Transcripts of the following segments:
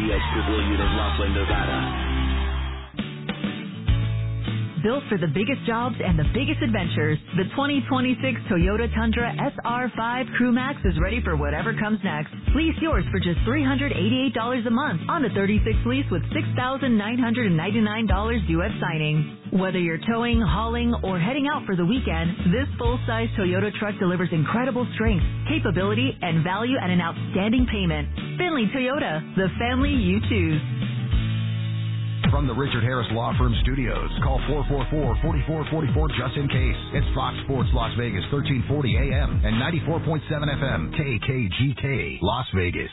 KTTX Goodwill Unit, Laughlin, Nevada. Built for the biggest jobs and the biggest adventures, the 2026 Toyota Tundra SR5 Crew Max is ready for whatever comes next. Lease yours for just $388 a month on a 36 lease with $6,999 due at signing. Whether you're towing, hauling, or heading out for the weekend, this full-size Toyota truck delivers incredible strength, capability, and value at an outstanding payment. Finley Toyota, the family you choose. From the Richard Harris Law Firm Studios, call 444-4444 just in case. It's Fox Sports Las Vegas, 1340 AM and 94.7 FM, KKGK, Las Vegas.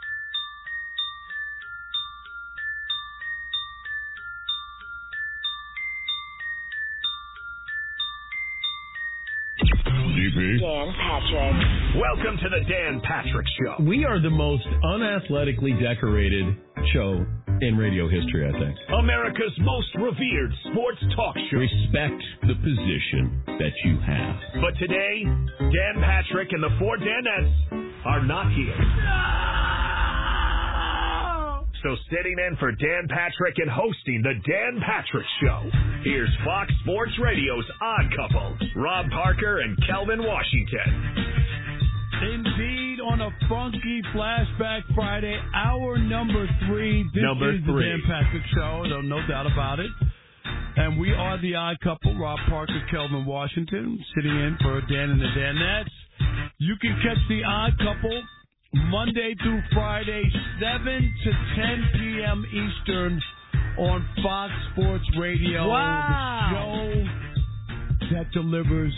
Dan Patrick. Welcome to the Dan Patrick Show. We are the most unathletically decorated show in radio history, I think. America's most revered sports talk show. Respect the position that you have. But today, Dan Patrick and the four Danettes are not here. So sitting in for Dan Patrick and hosting the Dan Patrick Show, here's Fox Sports Radio's Odd Couple, Rob Parker and Kelvin Washington. Indeed, on a funky Flashback Friday, hour number 3. This is the Dan Patrick Show, no doubt about it. And we are the Odd Couple, Rob Parker, Kelvin Washington, sitting in for Dan and the Danettes. You can catch the Odd Couple Monday through Friday, 7 to 10 p.m. Eastern on Fox Sports Radio. Wow. The show that delivers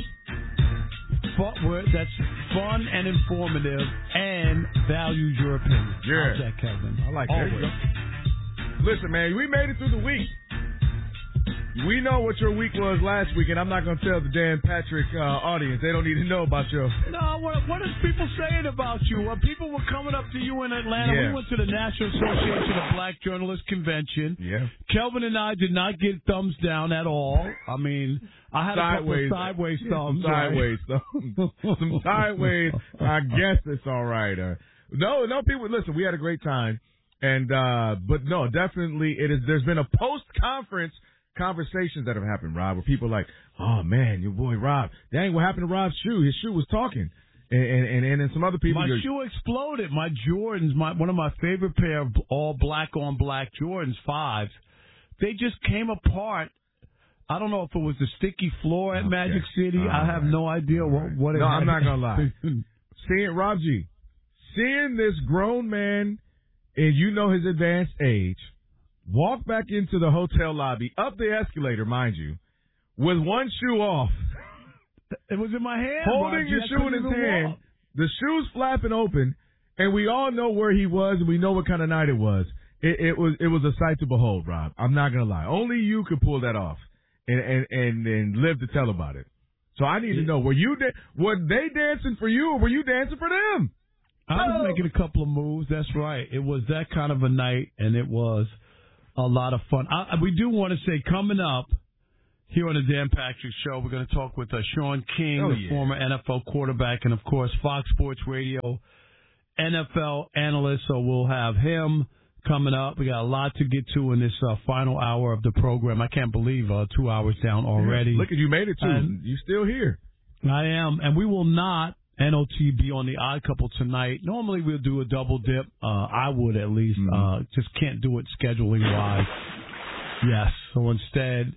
that's fun and informative and values your opinion. Yeah. How's that, Kevin? I like that. Listen, man, we made it through the week. We know what your week was last week, and I'm not going to tell the Dan Patrick audience. They don't need to know about your... No, what is people saying about you? People were coming up to you in Atlanta. Yeah. We went to the National Association of Black Journalists Convention. Yeah. Kelvin and I did not get thumbs down at all. I mean, I had a couple of sideways thumbs. Sideways thumbs. Some sideways. I guess it's all right. No, people, listen, we had a great time. And, but no, definitely there's been a post-conference conversations that have happened, Rob, where people are like, oh man, your boy Rob, dang, what happened to Rob's shoe? His shoe was talking. And then some other people. My shoe exploded. My Jordans, one of my favorite pair of all black on black Jordans 5s, they just came apart. I don't know if it was the sticky floor at Magic City. I have no idea what it was. No, I'm not going to lie. Seeing this grown man, and you know his advanced age, walk back into the hotel lobby, up the escalator, mind you, with one shoe off. It was in my hand. Holding the shoe in his hand. The shoe's flapping open, and we all know where he was, and we know what kind of night it was. It was a sight to behold, Rob. I'm not going to lie. Only you could pull that off and live to tell about it. So I need to know, were they dancing for you, or were you dancing for them? I was making a couple of moves. That's right. It was that kind of a night, and it was a lot of fun. We do want to say, coming up here on the Dan Patrick Show, we're going to talk with Sean King, former NFL quarterback, and, of course, Fox Sports Radio NFL analyst. So we'll have him coming up. We got a lot to get to in this final hour of the program. I can't believe 2 hours down already. Look at you, made it, too. You're still here. I am. And we will not, NOTB, on the Odd Couple tonight. Normally we'll do a double dip. I would at least. Just can't do it scheduling wise. Yes. So instead,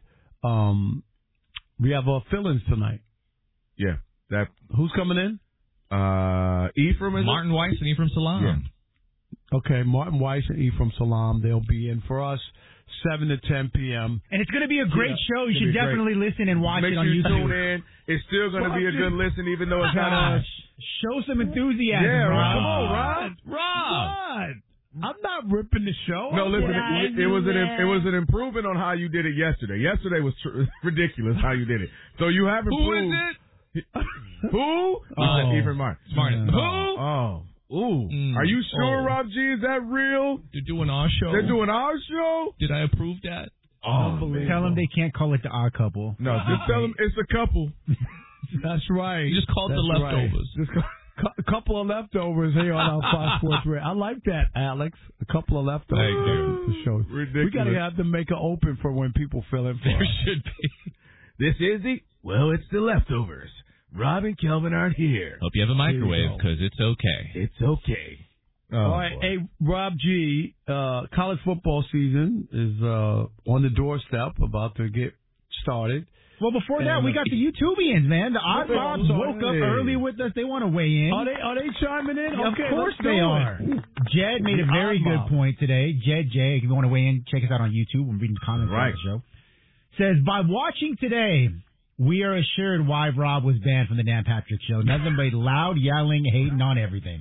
we have fill-ins tonight. Yeah. Who's coming in? Ephraim. Martin Weiss and Ephraim Salam. Yeah. Okay, Martin Weiss and Ephraim Salam. They'll be in for us 7 to 10 p.m. And it's going to be a great show. You should definitely listen and watch it on YouTube. Make sure you tune in. It's still going to be a good listen, even though it's kind of... Show some enthusiasm, yeah, Rob. Come on, Rob. Rob. I'm not ripping the show. No, listen, it was an improvement on how you did it yesterday. Yesterday was ridiculous how you did it. So you have improved. Who is it? Who? Ephraim Martin. Martin. Who? Oh. Ooh. Are you sure, Rob G? Is that real? They're doing our show. They're doing our show? Did I approve that? Tell them they can't call it the Odd Couple. No, just tell them it's a couple. That's right. You just call it the leftovers. A couple of leftovers here on our Fox Sports Radio. I like that, Alex. A couple of leftovers. Thank you. The show. Ridiculous. We got to have them make it open for when people fill in for There us. should be. This is it's the leftovers. Rob and Kelvin aren't here. Hope you have a microwave because it's okay. It's okay. All right, hey, Rob G, college football season is on the doorstep, about to get started. Well, before that, we got the YouTubians, man. The Odd Mobs woke up early with us. They want to weigh in. Are they chiming in? Of Okay, course let's do they it. are. Jed made a very good point today. Jed J, if you want to weigh in, check us out on YouTube. I'm reading the comments on the show. Says, by watching today, we are assured why Rob was banned from the Dan Patrick Show. Nothing but loud yelling, hating on everything.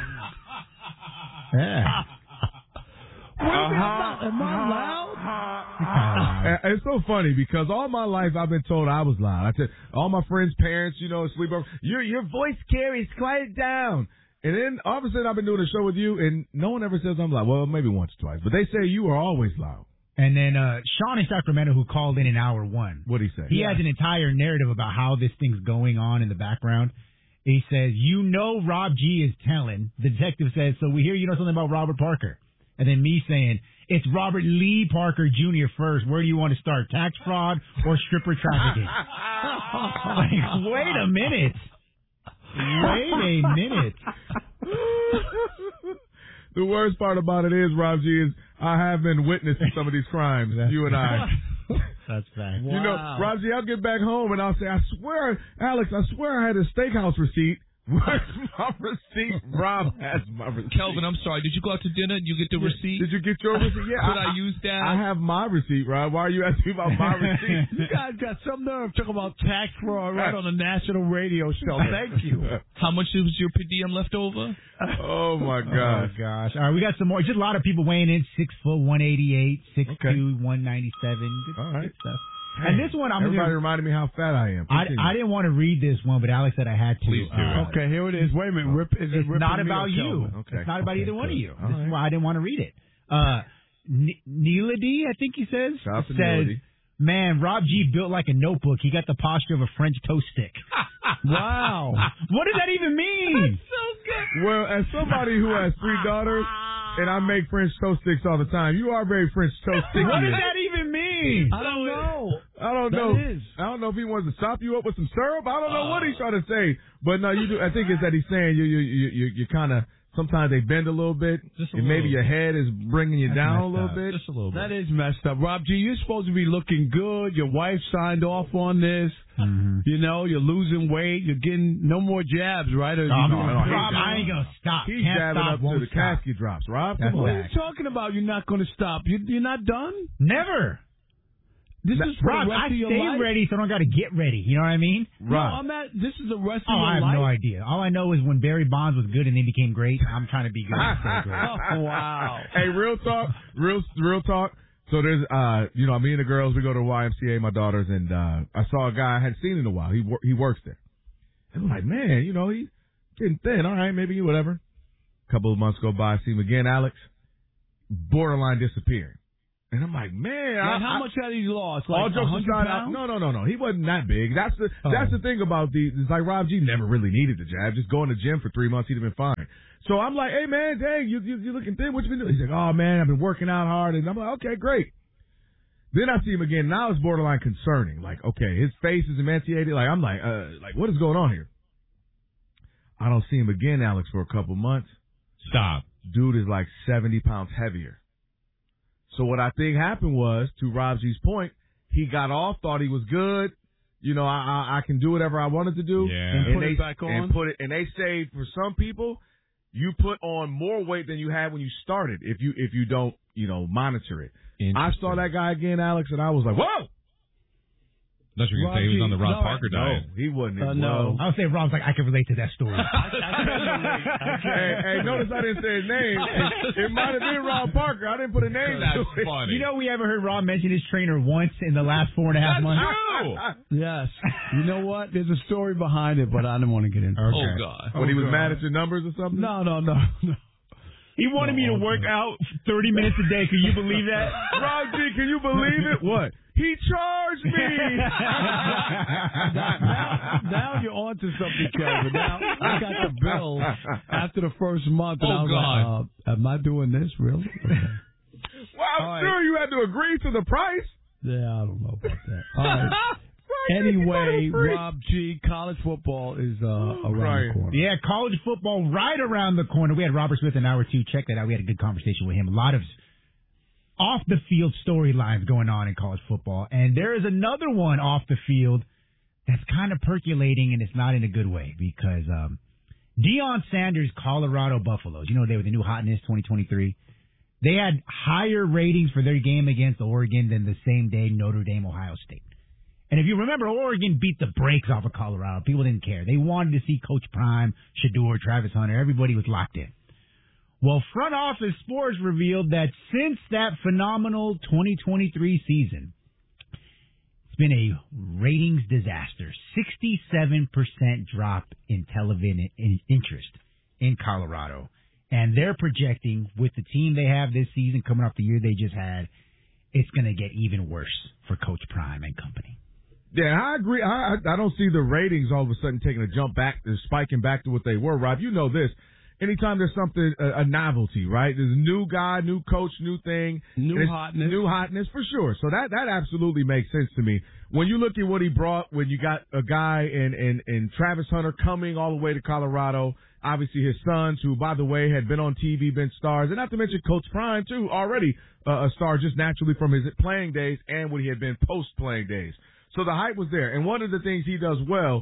Yeah. Am I loud? It's so funny because all my life I've been told I was loud. I said all my friends' parents, sleep over. Your voice carries, quiet down. And then all of a sudden I've been doing a show with you, and no one ever says I'm loud. Well, maybe once or twice, but they say you are always loud. And then Sean in Sacramento, who called in hour one. What'd he say? He has an entire narrative about how this thing's going on in the background. He says, Rob G is telling. The detective says, so we hear you know something about Robert Parker. And then me saying, it's Robert Lee Parker Jr. first. Where do you want to start, tax fraud or stripper trafficking? Like, wait a minute. The worst part about it is, Rob G, is I have been witnessing some of these crimes, you and I. That's fact. Wow. Rob G, I'll get back home and I'll say, I swear I had a steakhouse receipt. Where's my receipt? Rob has my receipt. Kelvin, I'm sorry. Did you go out to dinner? Did you get the receipt? Did you get your receipt? Yeah. Could I use that? I have my receipt, Rob. Why are you asking about my receipt? You guys got some nerve talking about tax fraud right on a national radio show. Thank you. How much was your per diem left over? Oh, my gosh. Oh, gosh. All right, we got some more. Just a lot of people weighing in. 6'1", 188, 6'2", 197. All right. Good stuff. And this one, everybody reminded me how fat I am. I didn't want to read this one, but Alex said I had to. Please do. Okay, here it is. Wait a minute. It's not about you. Okay. It's not about either one of you. All This is why I didn't want to read it. Neela D, I think he says, Shout out to Neela D. man, Rob G built like a notebook. He got the posture of a French toast stick. Wow. What does that even mean? That's so good. Well, as somebody who has 3 daughters, and I make French toast sticks all the time, you are very French toast sticky. What does that even mean? I don't know. I don't know. That is. I don't know if he wants to sop you up with some syrup. I don't know what he's trying to say. But no, you do. I think it's that he's saying you kind of, sometimes they bend a little bit. And maybe your head is bringing you down a little bit. Just a little bit. That is messed up. Rob G, you're supposed to be looking good. Your wife signed off on this. Mm-hmm. You know, you're losing weight. You're getting no more jabs, right? Or Rob, I ain't going to stop. He's Can't jabbing stop, up won't to the stop. casket drops. Rob, That's come on. What are you talking about? You're not going to stop. You're not done? Never. This is for Rob, the rest I of your stay life? ready, so I don't got to get ready. You know what I mean? Rob. No, this is the rest Oh, of I your have life? no idea. All I know is when Barry Bonds was good and they became great, I'm trying to be good and stay great. Oh, wow. Hey, real talk, real talk. So there's, me and the girls, we go to YMCA, my daughters, and I saw a guy I hadn't seen in a while. He works there. And I'm like, man, he's getting thin. All right, maybe whatever. A couple of months go by, I see him again, Alex, borderline disappearing. And I'm like, man, How much had he lost? Like all jokes 100 aside, pounds? no. He wasn't that big. That's the thing about these. It's like Rob G never really needed the jab. Just go in the gym for 3 months, he'd have been fine. So I'm like, hey man, dang, you looking thin. What you been doing? He's like, oh man, I've been working out hard. And I'm like, okay, great. Then I see him again. Now it's borderline concerning. Like, okay, his face is emaciated. Like, I'm like, what is going on here? I don't see him again, Alex, for a couple months. Stop. Dude is like 70 pounds heavier. So what I think happened was, to Rob G's point, he got off, thought he was good. I can do whatever I wanted to do. Yeah. And put it back on. And they say for some people, you put on more weight than you had when you started if you don't, monitor it. I saw that guy again, Alex, and I was like, whoa! That's what you're going to say. He was on the Rob Parker diet. No, he wasn't. No. I would say Rob's like, I can relate to that story. Hey, notice I didn't say his name. It might have been Rob Parker. I didn't put a name to That's it. funny. You know, we ever heard Rob mention his trainer once in the last 4.5 months? Yes. You know what? There's a story behind it, but I didn't want to get into it. Oh, God. When he was mad at your numbers or something? No. He wanted me to work out 30 minutes a day. Can you believe that? Rob G, can you believe it? What? He charged me. now you're on to something, Kelvin. Now I got the bill after the first month, and I was like, am I doing this really? Well, I'm sure you had to agree to the price. Yeah, I don't know about that. All right. Anyway, Rob G, college football is around the corner. Yeah, college football right around the corner. We had Robert Smith in hour 2. Check that out. We had a good conversation with him. A lot of off-the-field storylines going on in college football. And there is another one off the field that's kind of percolating, and it's not in a good way because Deion Sanders' Colorado Buffaloes, you know, they were the new hotness 2023. They had higher ratings for their game against Oregon than the same day Notre Dame, Ohio State. And if you remember, Oregon beat the brakes off of Colorado. People didn't care. They wanted to see Coach Prime, Shador, Travis Hunter. Everybody was locked in. Well, Front Office Sports revealed that since that phenomenal 2023 season, it's been a ratings disaster. 67% drop in television interest in Colorado. And they're projecting, with the team they have this season coming off the year they just had, it's going to get even worse for Coach Prime and company. Yeah, I agree. I don't see the ratings all of a sudden taking a jump back, spiking back to what they were, Rob. You know this. Anytime there's something, a novelty, right? There's a new guy, new coach, new thing. New hotness, for sure. So that absolutely makes sense to me. When you look at what he brought, when you got a guy in Travis Hunter coming all the way to Colorado, obviously his sons, who, by the way, had been on TV, been stars, and not to mention Coach Prime, too, already a star just naturally from his playing days and what he had been post-playing days. So the hype was there. And one of the things he does well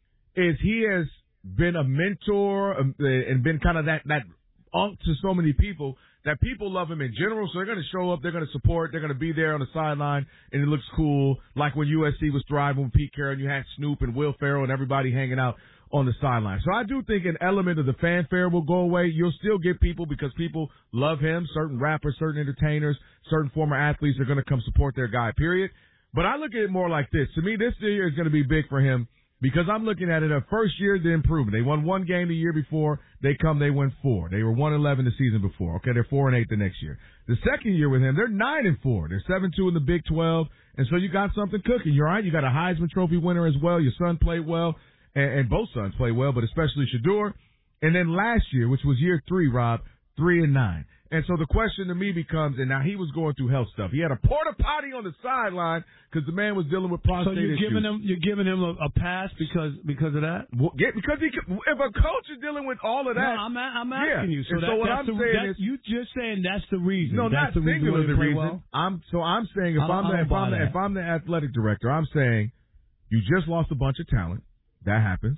is he has been a mentor and been kind of that unk to so many people that people love him in general. So they're going to show up, they're going to support, they're going to be there on the sideline, and it looks cool. Like when USC was thriving with Pete Carroll, and you had Snoop and Will Ferrell and everybody hanging out on the sideline. So I do think an element of the fanfare will go away. You'll still get people because people love him. Certain rappers, certain entertainers, certain former athletes are going to come support their guy, period. But I look at it more like this. To me, this year is going to be big for him because I'm looking at it a first year, the improvement. They won one game the year before. They win 4. They were 1-11 the season before. Okay, they're 4-8 the next year. The second year with him, they're 9-4. They're 7-2 in the Big 12. And so you got something cooking. You're all right. You got a Heisman Trophy winner as well. Your son played well, and both sons played well, but especially Shador. And then last year, which was year 3, Rob, 3-9. And so the question to me becomes, and now he was going through health stuff. He had a porta potty on the sideline because the man was dealing with prostate issues. So you're giving him a pass because of that? Well, yeah, because if a coach is dealing with all of that, no, I'm asking you. So, what I'm saying is, you just saying that's the reason. No, that's not singular the reason. Well? I'm saying if I'm the athletic director, I'm saying you just lost a bunch of talent. That happens.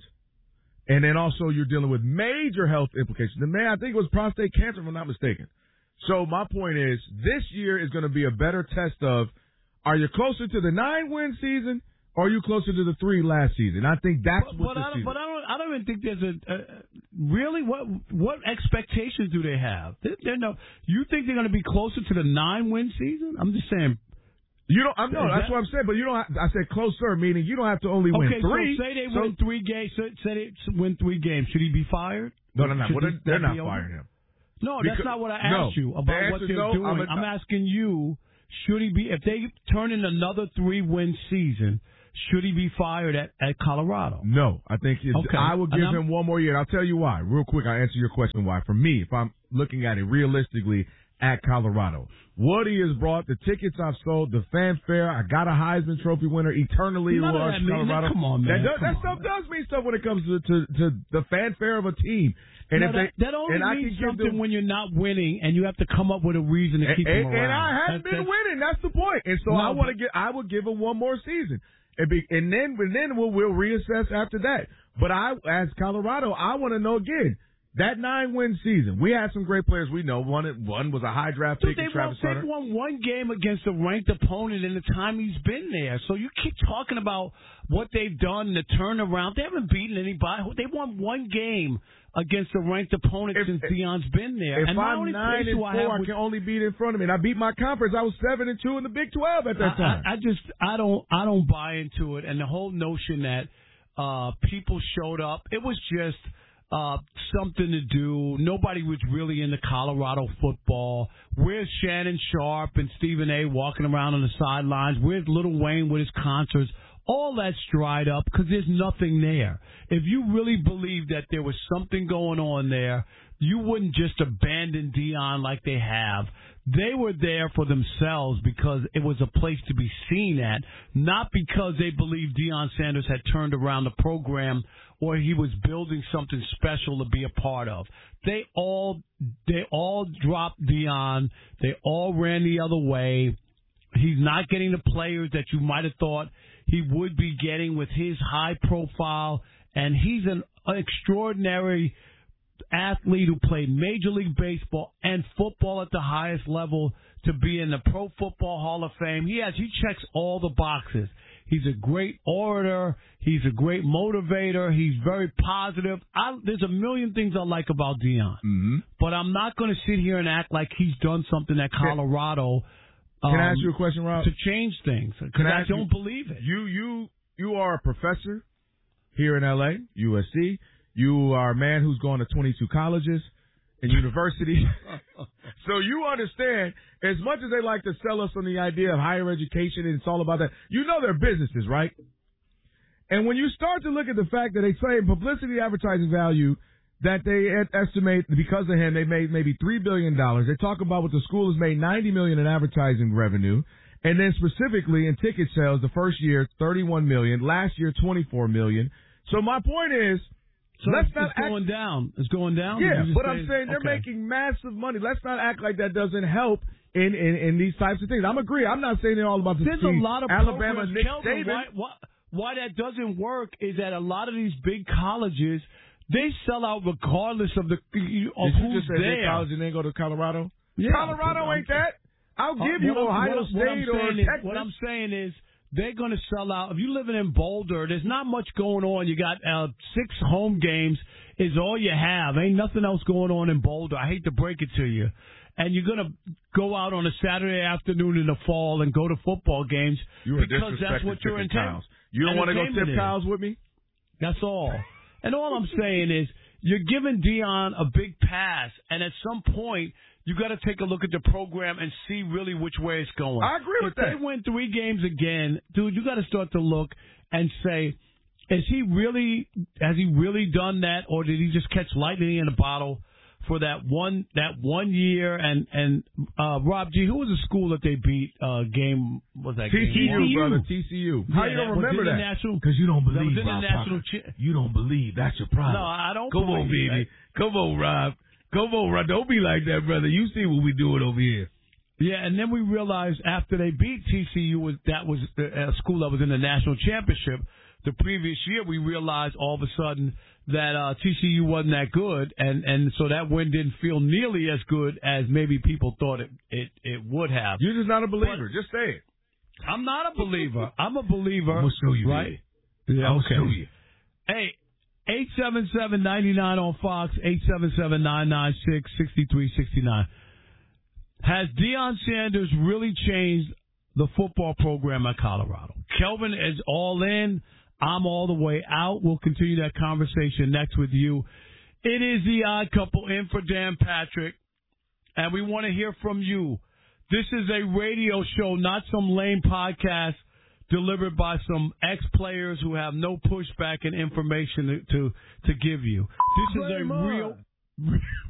And then also you're dealing with major health implications. The man, I think it was prostate cancer, if I'm not mistaken. So my point is, this year is going to be a better test of, are you closer to the 9-win season, or are you closer to the 3 last season? I think that's what the season. But I don't even think there's really what expectations do they have? You think they're going to be closer to the 9-win season? I'm just saying. You don't. That's what I'm saying. But you don't. I said closer, meaning you don't have to only win 3. Okay, so say they win 3 games. Say they win 3 games. Should he be fired? No. They're not firing him. No, that's not what I asked you about what they're doing. I'm asking you, should he be, if they turn in another 3-win season, should he be fired at Colorado? No, I think I will give him one more year. I'll tell you why. Real quick, I'll answer your question why. For me, if I'm looking at it realistically at Colorado, what he has brought, the tickets I've sold, the fanfare, I got a Heisman Trophy winner eternally who loves Colorado. Come on, man. That stuff does mean stuff when it comes to the fanfare of a team. And that only means something when you're not winning, and you have to come up with a reason to keep them around. And I haven't been winning. That's the point. And so I would give him one more season, and then we'll reassess after that. But as Colorado, I want to know again. That 9-win season, we had some great players we know. One was a high draft pick, Travis Hunter. They won one game against a ranked opponent in the time he's been there. So you keep talking about what they've done, the turnaround. They haven't beaten anybody. They won one game against a ranked opponent since Deion's been there. If I'm 9-4, I can only beat in front of me. And I beat my conference. I was 7-2 in the Big 12 at that time. I don't buy into it. And the whole notion that people showed up, it was just something to do. Nobody was really into Colorado football. Where's Shannon Sharp and Stephen A. walking around on the sidelines? Where's Lil Wayne with his concerts? All that's dried up because there's nothing there. If you really believe that there was something going on there, you wouldn't just abandon Deion like they have. They were there for themselves because it was a place to be seen at, not because they believed Deion Sanders had turned around the program or he was building something special to be a part of. They all dropped Deion. They all ran the other way. He's not getting the players that you might have thought he would be getting with his high profile, and he's an extraordinary athlete who played Major League Baseball and football at the highest level to be in the Pro Football Hall of Fame. He checks all the boxes. He's a great orator. He's a great motivator. He's very positive. There's a million things I like about Deion, but I'm not going to sit here and act like he's done something at Colorado. Can I ask you a question, Rob? To change things, because I don't believe it. You are a professor here in L.A., USC. You are a man who's gone to 22 colleges and universities. So you understand, as much as they like to sell us on the idea of higher education and it's all about that, you know they're businesses, right? And when you start to look at the fact that they say publicity advertising value that they estimate because of him, they made maybe $3 billion. They talk about what the school has made $90 million in advertising revenue. And then specifically in ticket sales, the first year, $31 million. Last year, $24 million. So my point is, going down. It's going down? Yeah, but I'm saying they're making massive money. Let's not act like that doesn't help in these types of things. I'm agree. I'm not saying they're all about the There's a lot of Alabama, Nick Kelvin, Saban. Why that doesn't work is that a lot of these big colleges, they sell out regardless of who's there. College and then go to Colorado? Yeah, Colorado ain't that. I'll give you Ohio State or Texas. What I'm saying is they're going to sell out. If you're living in Boulder, there's not much going on. You got 6 home games is all you have. Ain't nothing else going on in Boulder. I hate to break it to you. And you're going to go out on a Saturday afternoon in the fall and go to football games because that's what you're intending. You don't want to go tip cows with me? That's all. And all I'm saying is you're giving Deion a big pass, and at some point you got to take a look at the program and see really which way it's going. I agree with that. If they win 3 games again, dude, you got to start to look and say, has he really done that, or did he just catch lightning in a bottle for that one year? And Rob G, who was the school that they beat? Game was that? TCU, brother. TCU. How you don't remember that? Because you don't believe. You don't believe. That's your problem. No, I don't. Come on, baby. Come on, Rob. Come on, Rob. Don't be like that, brother. You see what we doing over here. Yeah, and then we realized after they beat TCU, that was a school that was in the national championship. The previous year, we realized all of a sudden that TCU wasn't that good, and so that win didn't feel nearly as good as maybe people thought it would have. You're just not a believer. Just say it. I'm not a believer. I'm a believer. I'm going to show you, right? Yeah, I'll show you. Hey, 877-99 on Fox, 877-996-6369. Has Deion Sanders really changed the football program at Colorado? Kelvin is all in. I'm all the way out. We'll continue that conversation next with you. It is the Odd Couple in for Dan Patrick, and we want to hear from you. This is a radio show, not some lame podcast delivered by some ex-players who have no pushback and information to give you. This is a real